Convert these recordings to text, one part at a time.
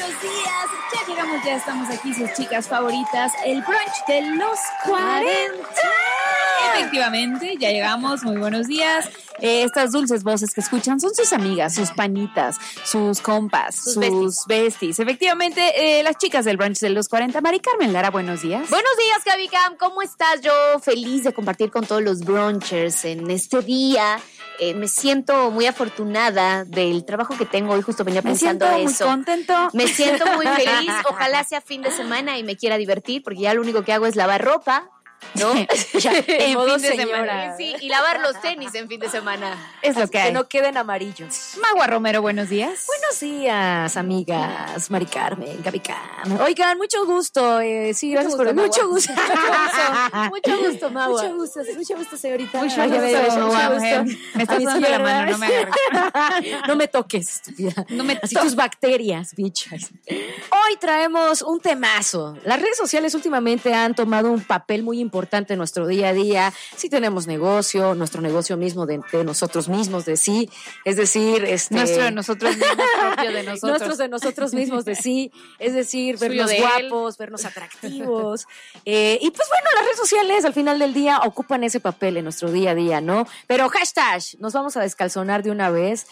días. Ya llegamos, ya estamos aquí, sus chicas favoritas, el brunch de los 40. Efectivamente, ya llegamos, muy buenos días. Estas dulces voces que escuchan son sus amigas, sus panitas, sus compas, sus besties. Efectivamente, las chicas del brunch de los 40. Mari Carmen Lara, buenos días. Buenos días, Gaby Cam, ¿cómo estás? Yo feliz de compartir con todos los brunchers en este día. Me siento muy afortunada del trabajo que tengo hoy, justo venía pensando eso. Me siento muy contento. Me siento muy feliz, ojalá sea fin de semana y me quiera divertir, porque ya lo único que hago es lavar ropa, ¿no? Ya, en modo fin de señora. semana. Sí, y lavar los tenis en fin de semana. Es lo que hay. Que no queden amarillos. Magua Romero, buenos días. Buenos días, amigas. Mari Carmen, Gaby Cam. Oigan, mucho gusto. Sí, gracias por... Mucho gusto. Mucho gusto, Magua. Mucho gusto, señorita. Mucho Ay, gusto, mucho mujer. gusto. Me estás dando la mano, no me agarres. No me toques, estúpida. No me Así tus bacterias, bichas. Hoy traemos un temazo. Las redes sociales últimamente han tomado un papel muy importante en nuestro día a día. Si tenemos negocio, nuestro negocio mismo de nosotros mismos, de sí. Es decir, nuestro de nosotros mismos, propio de nosotros. Nuestros de nosotros mismos de sí. Es decir, Suyo vernos de guapos, vernos atractivos. Y pues bueno, las redes sociales al final del día ocupan ese papel en nuestro día a día, ¿no? Pero hashtag, nos vamos a descalzonar de una vez.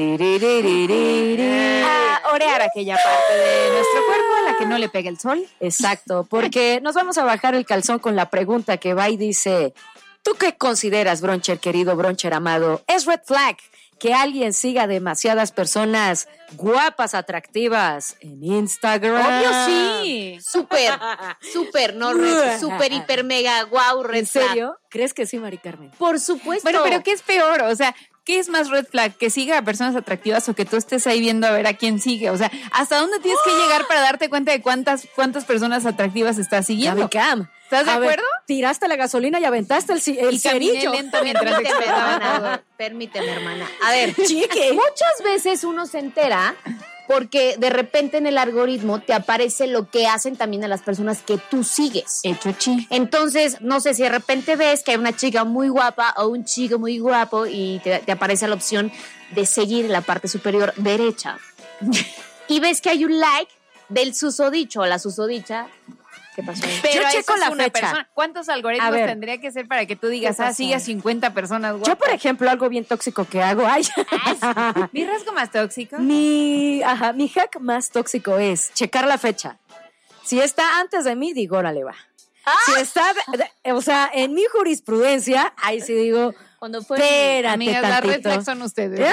A orear aquella parte de nuestro cuerpo a la que no le pega el sol. Exacto, porque nos vamos a bajar el calzón con la pregunta que va y dice: ¿tú qué consideras, broncher querido, broncher amado? ¿Es red flag que alguien siga demasiadas personas guapas, atractivas en Instagram? Obvio sí. Súper, no súper, hiper, mega, guau, red ¿En flag. serio? ¿Crees que sí, Mari Carmen? Por supuesto. Bueno, pero ¿qué es peor? O sea, ¿qué es más red flag? ¿Que siga a personas atractivas o que tú estés ahí viendo a ver a quién sigue? O sea, ¿hasta dónde tienes que llegar para darte cuenta de cuántas personas atractivas estás siguiendo? Gaby Cam, ¿Estás de acuerdo? Tiraste la gasolina y aventaste el Y caminé cerillo. lento mientras explotaba. Permíteme, hermana. A ver, Chique. muchas veces uno se entera porque de repente en el algoritmo te aparece lo que hacen también a las personas que tú sigues. Hecho chi. Entonces, no sé, si de repente ves que hay una chica muy guapa o un chico muy guapo y te aparece la opción de seguir en la parte superior derecha y ves que hay un like del susodicho o la susodicha. ¿Qué pasó? Pero Yo eso checo es la una fecha. persona. ¿Cuántos algoritmos A ver. tendría que ser para que tú digas, ¿Qué pasó? sigue a 50 personas guapas? Yo, por ejemplo, algo bien tóxico que hago. Ay, ¿Mi rasgo más tóxico? mi hack más tóxico es checar la fecha. Si está antes de mí, digo, órale, va. Si está, o sea, en mi jurisprudencia, ahí sí digo, Cuando fue espérate Amigas, las red tantito. flags son ustedes.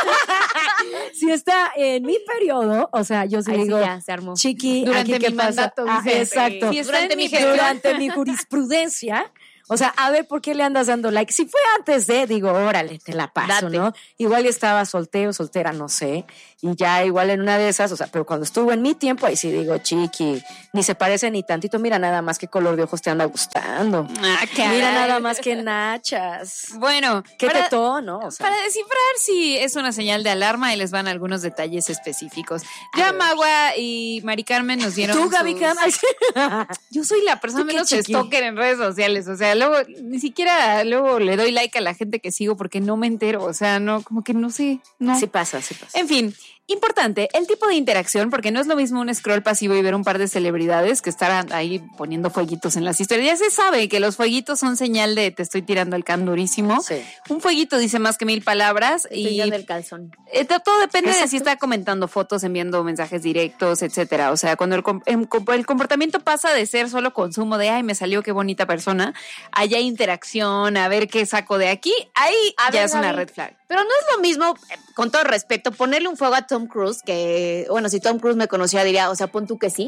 Si está en mi periodo, o sea, yo sí Ahí sí digo, ya se armó. chiqui, Durante ¿aquí qué mi pasa? mandato, dice. Exacto. Si está Durante en mi mi gestión. Durante mi jurisprudencia, o sea, a ver, ¿por qué le andas dando like? Si fue antes de, digo, órale, te la paso, Date. ¿no? Igual estaba soltera, no sé, y ya igual en una de esas, o sea, pero cuando estuvo en mi tiempo, ahí sí digo, chiqui, ni se parece ni tantito, mira nada más qué color de ojos te anda gustando. Mira nada más que nachas. Bueno, Qué para, tetón, ¿no? O sea, para descifrar si es una señal de alarma, ahí les van algunos detalles específicos. Ya Magua y Mari Carmen nos dieron tú, Gaby sus- Cam, ay, sí. Yo soy la persona ¿Tú qué, menos chiqui? stalker en redes sociales, o sea, luego ni siquiera luego le doy like a la gente que sigo porque no me entero, o sea, no, como que no sé, no. Sí pasa, sí pasa. En fin, importante, el tipo de interacción, porque no es lo mismo un scroll pasivo y ver un par de celebridades que estar ahí poniendo fueguitos en las historias. Ya se sabe que los fueguitos son señal de te estoy tirando el can durísimo. Sí. Un fueguito dice más que 1000 palabras y del calzón. todo depende de Exacto. si está comentando fotos, enviando mensajes directos, etcétera. O sea, cuando el comportamiento pasa de ser solo consumo de, ay, me salió qué bonita persona, allá interacción, a ver qué saco de aquí, ahí A ya ver, es una Gaby, red flag. Pero no es lo mismo, con todo respeto, ponerle un fuego a Tom Cruise, que, bueno, si Tom Cruise me conociera diría, o sea, pon tú que sí.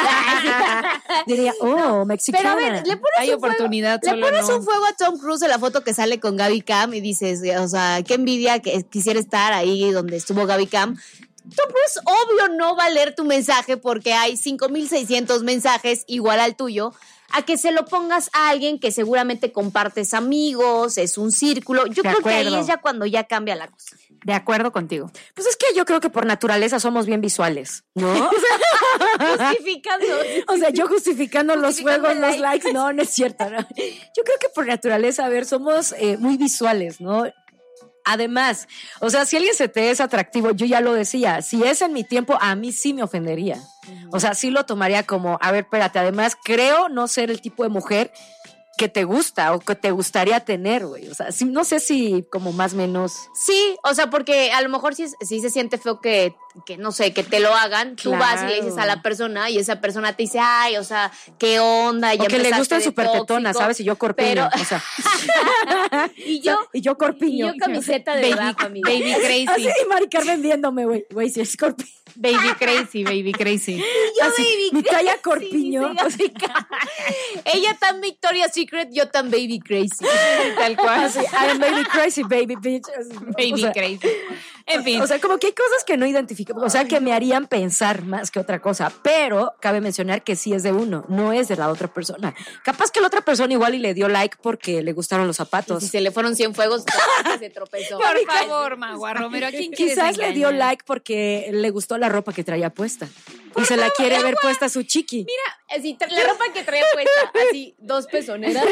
Diría, oh, mexicana. Pero a ver, le pones Hay un fuego, oportunidad, le solo pones no. un fuego a Tom Cruise en la foto que sale con Gaby Cam y dices, o sea, qué envidia que quisiera estar ahí donde estuvo Gaby Cam. Tom Cruise obvio no va a leer tu mensaje porque hay 5,600 mensajes igual al tuyo, a que se lo pongas a alguien que seguramente compartes amigos, es un círculo. Yo De creo que ahí acuerdo. es ya cuando ya cambia la cosa. De acuerdo contigo. Pues es que yo creo que por naturaleza somos bien visuales, ¿no? Justificando. O sea, yo justificando los Justificando juegos, el los like. likes, no es cierto. ¿No? Yo creo que por naturaleza, a ver, somos muy visuales, ¿no? Además, o sea, si alguien se te es atractivo, yo ya lo decía, si es en mi tiempo, a mí sí me ofendería. O sea, sí lo tomaría como, a ver, espérate, además creo no ser el tipo de mujer que te gusta o que te gustaría tener, güey. O sea, sí, no sé si como más o menos... Sí, o sea, porque a lo mejor sí se siente feo que no sé, que te lo hagan. Tú vas y le dices a la persona y esa persona te dice, ay, o sea, ¿qué onda? Ya o que le gusta el súper tetona, ¿sabes? Y yo corpiño, o sea. y yo corpiño. Y yo camiseta de Rafa, amiga. Baby crazy. Así, Mari Carmen viéndome, güey. Güey, si es corpiño. Baby crazy, baby crazy. Y yo, así, baby mi crazy. talla corpiño. Ella tan Victoria's Secret, yo tan baby crazy. Tal cual. Así, I am baby crazy, baby bitch. Baby o sea, crazy. En fin. O sea, como que hay cosas que no identifico, o sea, que me harían pensar más que otra cosa, pero cabe mencionar que sí es de uno, no es de la otra persona. Capaz que la otra persona igual y le dio like porque le gustaron los zapatos. Si se le fueron 100 fuegos, se tropezó. Por favor, Magua Romero, ¿a quién quieres Quizás le dio engañar? like porque le gustó la ropa que traía puesta y se la quiere ver puesta su chiqui. Mira, así, la ropa que traía puesta, así, 2 pezoneras.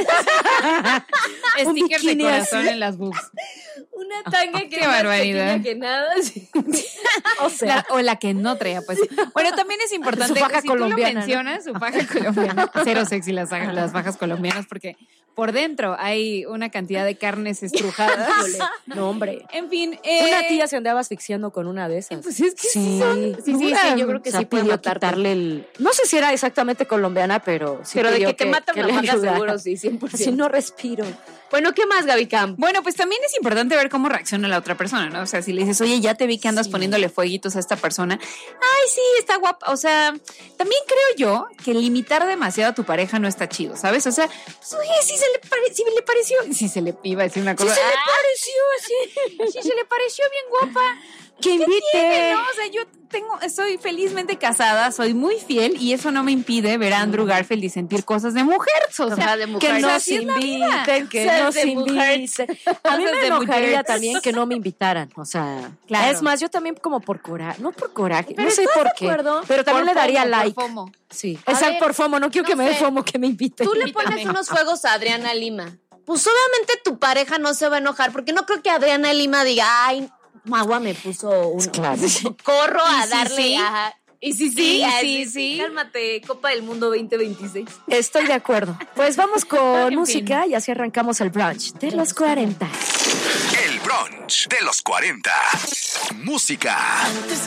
Un Stickers de bikini corazón así. en las boobs. Una tanga que Qué es más barbaridad. pequeña que nada. Sí. O sea, O la que no traía, pues. Bueno, también es importante, Su faja si colombiana, tú lo mencionas, su faja colombiana. Cero sexy las fajas colombianas, porque por dentro hay una cantidad de carnes estrujadas. no, hombre. En fin. Una tía se andaba asfixiando con una de esas. Pues es que Sí, Sí, yo creo que o sea, sí puede pidió matarte. quitarle el... No sé si era exactamente colombiana, pero sí Pero de pidió que te mata que una le faja ayudara. seguro, sí, 100%. Así no respiro. Bueno, ¿qué más, Gaby Cam? Bueno, pues también es importante ver cómo reacciona la otra persona, ¿no? O sea, si le dices, oye, ya te vi que andas poniéndole fueguitos a esta persona. Ay, sí, está guapa. O sea, también creo yo que limitar demasiado a tu pareja no está chido, ¿sabes? O sea, pues, oye, si le pareció, si se le iba a decir una cosa. Se le pareció así. Si se le pareció bien guapa. Que invite. No, o sea, yo soy felizmente casada, soy muy fiel y eso no me impide ver a Andrew Garfield y sentir cosas de mujer. O sea, de mujer. Que nos así es la vida. inviten, que Cosas nos de mujer. inviten. A mí Cosas me de enojaría mujer. también que no me invitaran, o sea, Claro. es más, yo también como por coraje, no por coraje, Pero no sé ¿estás por de qué, acuerdo? pero también Por le daría FOMO, like. por FOMO. Sí, A exacto, ver, por FOMO, no quiero no que me dé sé. FOMO, que me inviten. Tú le Invítame. pones unos fuegos a Adriana Lima. Pues obviamente tu pareja no se va a enojar, porque no creo que Adriana Lima diga, ay, Magua me puso un Claro. corro a ¿Y si darle. sí? Ajá. Y sí, ¿Y sí, si sí? Cálmate, Copa del Mundo 2026. Estoy de acuerdo. Pues vamos con En música y así arrancamos el brunch de los 40. El brunch de los 40. Música.